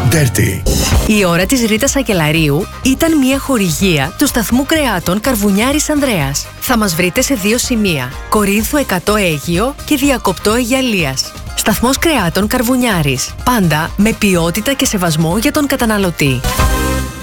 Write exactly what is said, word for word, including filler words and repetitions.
Dirty. Η ώρα της Ρίτας Σακελαρίου ήταν μια χορηγία του σταθμού κρεάτων Καρβουνιάρης Ανδρέας. Θα μας βρείτε σε δύο σημεία: Κορίνθου εκατό Αίγυο και Διακοπτό Αιγιαλίας. Σταθμός κρεάτων Καρβουνιάρης. Πάντα με ποιότητα και σεβασμό για τον καταναλωτή.